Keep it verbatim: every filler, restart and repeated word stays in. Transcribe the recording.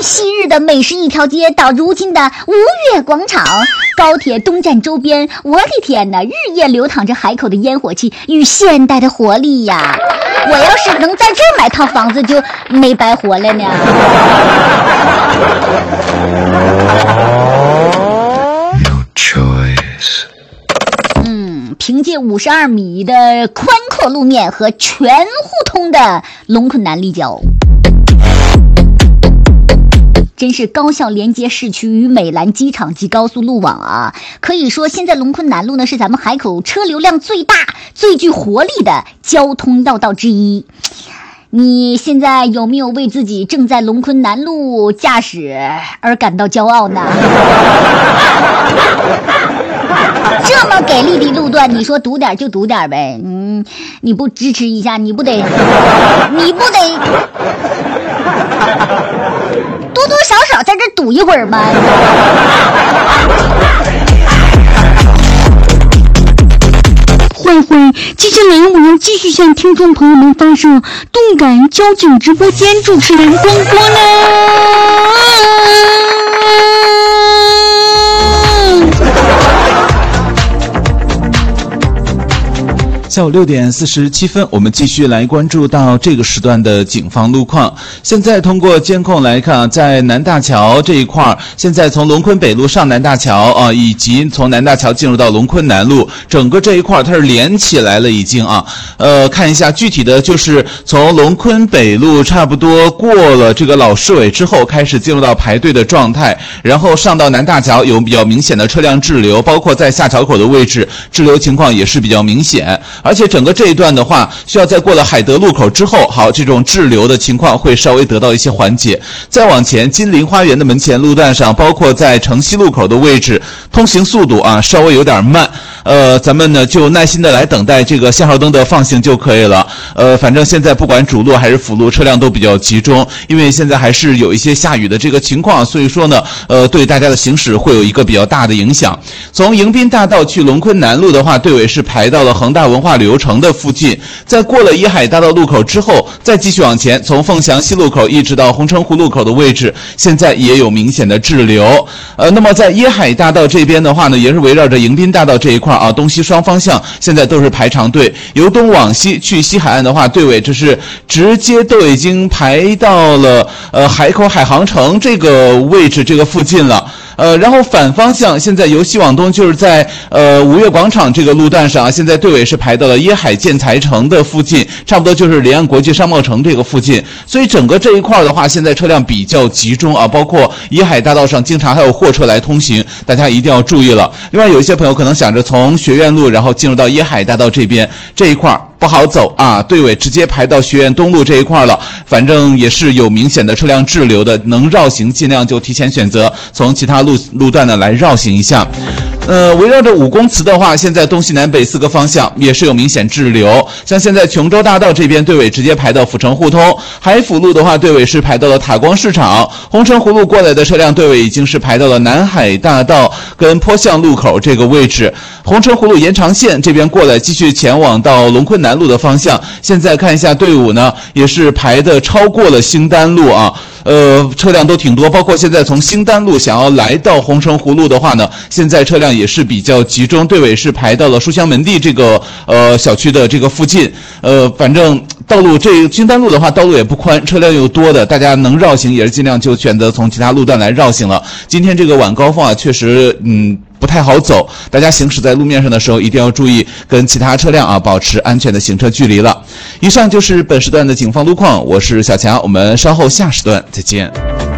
昔日的美食一条街到如今的吴越广场，高铁东站周边，我的天哪，日夜流淌着海口的烟火气与现代的活力呀！我要是能在这儿买套房子，就没白活了呢。 No choice。 嗯，凭借五十二米的宽阔路面和全互通的龙昆南立交，真是高效连接市区与美兰机场及高速路网啊！可以说，现在龙昆南路呢是咱们海口车流量最大、最具活力的交通要道之一。你现在有没有为自己正在龙昆南路驾驶而感到骄傲呢？这么给力的路段，你说堵点就堵点呗，嗯，你不支持一下，你不得，你不得多多少少在这堵一会儿吗？ 坏坏，接下来我要继续向听众朋友们发射动感交警直播间主持人光波啦！ 下午六点四十七分，我们继续来关注到这个时段的警方路况。现在通过监控来看，在南大桥这一块，现在从龙昆北路上南大桥啊，以及从南大桥进入到龙昆南路，整个这一块它是连起来了已经啊。呃，看一下具体的就是从龙昆北路差不多过了这个老市委之后，开始进入到排队的状态，然后上到南大桥有比较明显的车辆滞留，包括在下桥口的位置滞留情况也是比较明显。而且整个这一段的话，需要在过了海德路口之后，好，这种滞留的情况会稍微得到一些缓解。再往前，金陵花园的门前路段上，包括在城西路口的位置，通行速度啊稍微有点慢。呃，咱们呢就耐心的来等待这个信号灯的放行就可以了。呃，反正现在不管主路还是辅路，车辆都比较集中，因为现在还是有一些下雨的这个情况，所以说呢，呃，对大家的行驶会有一个比较大的影响。从迎宾大道去龙昆南路的话，队尾是排到了恒大文化旅游城的附近，在过了一海大道路口之后，再继续往前，从凤翔西路口一直到红城湖路口的位置，现在也有明显的滞留。呃，那么在一海大道这边的话呢，也是围绕着迎宾大道这一块啊，东西双方向现在都是排长队。由东往西去西海岸的话，队尾这是直接都已经排到了呃海口海航城这个位置这个附近了。呃，然后反方向现在由西往东，就是在呃吴越广场这个路段上啊，现在队尾是排到了椰海建材城的附近，差不多就是离岸国际商贸城这个附近。所以整个这一块的话，现在车辆比较集中啊，包括椰海大道上经常还有货车来通行，大家一定要注意了。另外有一些朋友可能想着从学院路然后进入到椰海大道这边这一块不好走啊，队尾直接排到学院东路这一块了，反正也是有明显的车辆滞留的，能绕行尽量就提前选择从其他路路段呢来绕行一下。呃，围绕着五公祠的话，现在东西南北四个方向也是有明显滞留。像现在琼州大道这边队尾直接排到阜成互通，海辅路的话队尾是排到了塔光市场，红城湖路过来的车辆队尾已经是排到了南海大道跟坡巷路口这个位置。红城湖路延长线这边过来，继续前往到龙昆南路的方向。现在看一下队伍呢，也是排的超过了兴丹路啊。呃，车辆都挺多，包括现在从兴丹路想要来到红城湖路的话呢，现在车辆也是比较集中，队尾是排到了书香门第这个呃小区的这个附近。呃，反正道路这兴丹路的话，道路也不宽，车辆又多的，大家能绕行也是尽量就选择从其他路段来绕行了。今天这个晚高峰啊，确实嗯不太好走，大家行驶在路面上的时候一定要注意跟其他车辆啊保持安全的行车距离了。以上就是本时段的警方路况，我是小强，我们稍后下时段再见。